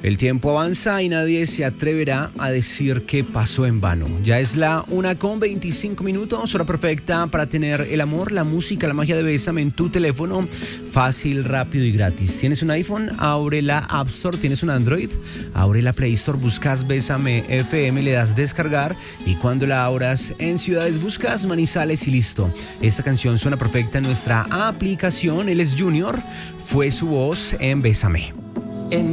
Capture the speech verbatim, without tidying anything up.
El tiempo avanza y nadie se atreverá a decir que pasó en vano. Ya es la una con veinticinco minutos, hora perfecta para tener el amor, la música, la magia de Bésame en tu teléfono. Fácil, rápido y gratis. ¿Tienes un iPhone? Abre la App Store. ¿Tienes un Android? Abre la Play Store, buscas Bésame F M, le das descargar y cuando la abras en ciudades buscas Manizales y listo. Esta canción suena perfecta en nuestra aplicación. Él es Junior, fue su voz en Bésame. En